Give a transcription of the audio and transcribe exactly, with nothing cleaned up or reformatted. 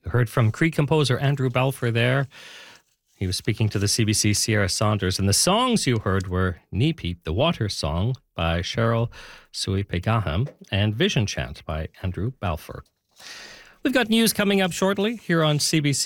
We heard from Cree composer Andrew Balfour there. He was speaking to the C B C Sierra Saunders, and the songs you heard were Nipi, the Water Song by Cheryl Suipegaham, and Vision Chant by Andrew Balfour. We've got news coming up shortly here on C B C.